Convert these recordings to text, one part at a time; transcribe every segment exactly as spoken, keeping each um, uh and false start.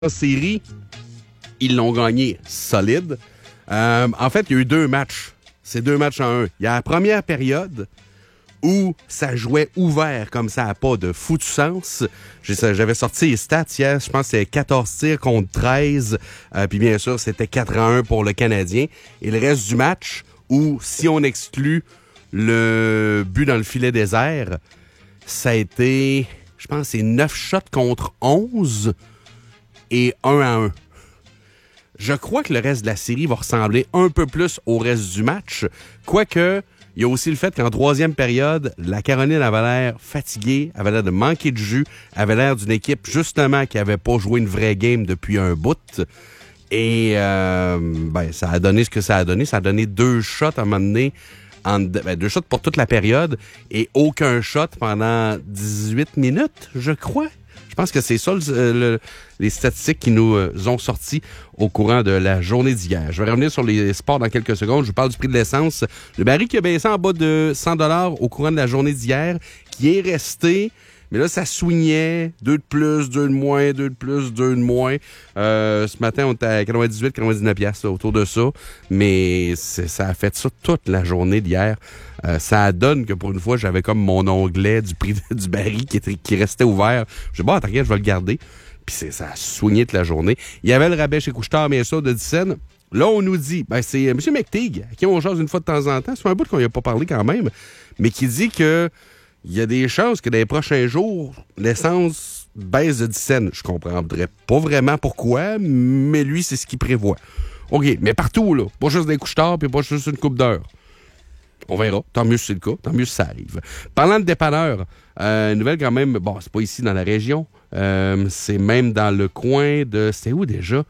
série, ils l'ont gagné solide. Euh, en fait, il y a eu deux matchs. C'est deux matchs en un. Il y a la première période où ça jouait ouvert comme ça n'a pas de foutu sens. J'avais sorti les stats hier, je pense que c'était quatorze tirs contre treize. Euh, puis bien sûr, c'était quatre à un pour le Canadien. Et le reste du match, où si on exclut le but dans le filet désert, ça a été, je pense, c'est neuf shots contre onze et un à un. Je crois que le reste de la série va ressembler un peu plus au reste du match. Quoique, il y a aussi le fait qu'en troisième période, la Caroline avait l'air fatiguée, avait l'air de manquer de jus, avait l'air d'une équipe, justement, qui n'avait pas joué une vraie game depuis un bout. Et euh, ben, ça a donné ce que ça a donné. Ça a donné deux shots à un moment donné, en, ben, deux shots pour toute la période et aucun shot pendant dix-huit minutes, je crois. Je pense que c'est ça le, le, les statistiques qui nous ont sortis au courant de la journée d'hier. Je vais revenir sur les sports dans quelques secondes. Je vous parle du prix de l'essence. Le baril qui a baissé en bas de cent dollars au courant de la journée d'hier, qui est resté... Mais là, ça swingait. Deux de plus, deux de moins, deux de plus, deux de moins. Euh, ce matin, on était à quatre-vingt-dix-huit, quatre-vingt-dix-neuf piastres, autour de ça. Mais ça a fait ça toute la journée d'hier. Euh, ça donne que pour une fois, j'avais comme mon onglet du prix du baril qui, était, qui restait ouvert. Je dis, bon, t'inquiète, je vais le garder. Puis ça a swingé toute la journée. Il y avait le rabais chez Couche-Tard, bien sûr, de dix cents. Là, on nous dit, ben c'est M. McTeague, à qui on jase une fois de temps en temps. C'est un bout qu'on n'y a pas parlé quand même. Mais qui dit que il y a des chances que dans les prochains jours, l'essence baisse de dix cents. Je comprendrais pas vraiment pourquoi, mais lui, c'est ce qu'il prévoit. OK, mais partout, là. Pas juste des couches-tard, puis pas juste une coupe d'heure. On verra. Tant mieux si c'est le cas. Tant mieux si ça arrive. Parlant de dépanneur, euh, nouvelle quand même, bon, c'est pas ici dans la région. Euh, c'est même dans le coin de... C'était où déjà?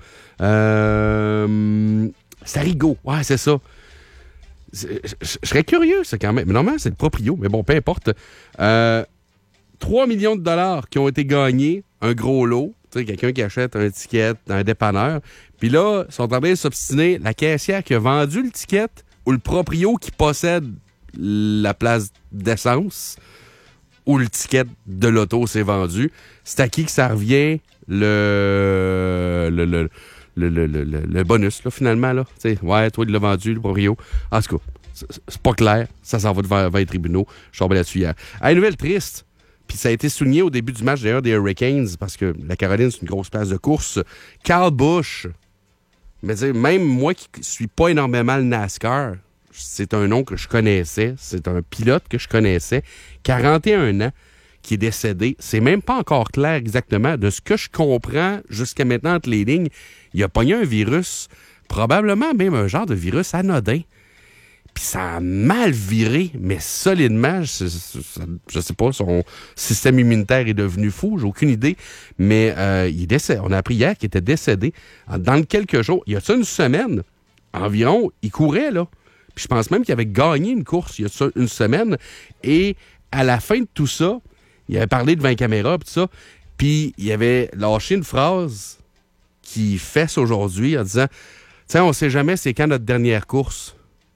Euh, c'est à Rigaud. Ouais, c'est ça. Je serais curieux, ça, quand même. Mais normalement, c'est le proprio. Mais bon, peu importe. Euh, trois millions de dollars qui ont été gagnés, un gros lot. Tu sais, quelqu'un qui achète un ticket dans un dépanneur. Puis là, ils sont en train de s'obstiner. La caissière qui a vendu le ticket ou le proprio qui possède la place d'essence où le ticket de l'auto s'est vendu. C'est à qui que ça revient le... le, le Le, le, le, le bonus, là, finalement, là. T'sais, ouais, toi, il l'a vendu, le proprio. En tout cas, c'est, c'est pas clair. Ça s'en va devant, devant les tribunaux. Je suis tombé là-dessus hier. Ah, une nouvelle triste. Puis ça a été souligné au début du match, d'ailleurs, des Hurricanes, parce que la Caroline, c'est une grosse place de course. Kyle Busch. Mais même moi qui suis pas énormément le NASCAR, c'est un nom que je connaissais. C'est un pilote que je connaissais. quarante et un ans. Qui est décédé. C'est même pas encore clair exactement. De ce que je comprends jusqu'à maintenant entre les lignes, il a pogné un virus, probablement même un genre de virus anodin. Puis ça a mal viré, mais solidement. Je, je, je sais pas, son système immunitaire est devenu fou, j'ai aucune idée. Mais euh, il est décédé. On a appris hier qu'il était décédé. Dans quelques jours, il y a ça une semaine environ, il courait, là. Puis je pense même qu'il avait gagné une course il y a ça une semaine. Et à la fin de tout ça, il avait parlé devant la caméra, pis tout ça, puis il avait lâché une phrase qui fesse aujourd'hui en disant « Tiens, on sait jamais c'est quand notre dernière course. »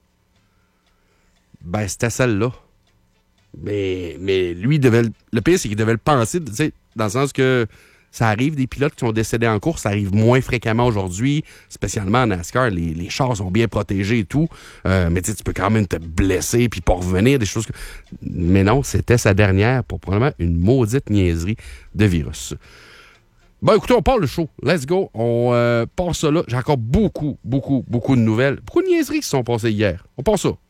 Ben, c'était celle-là. Mais, mais lui, devait le, le pire, c'est qu'il devait le penser, tu sais, dans le sens que ça arrive, des pilotes qui sont décédés en course, ça arrive moins fréquemment aujourd'hui, spécialement en NASCAR, les, les chars sont bien protégés et tout, euh, mais tu sais, tu peux quand même te blesser puis pas revenir, des choses que... Mais non, c'était sa dernière pour probablement une maudite niaiserie de virus. Bon, écoutez, on part le show. Let's go. On euh, part ça là. J'ai encore beaucoup, beaucoup, beaucoup de nouvelles. Beaucoup de niaiseries qui se sont passées hier. On part ça.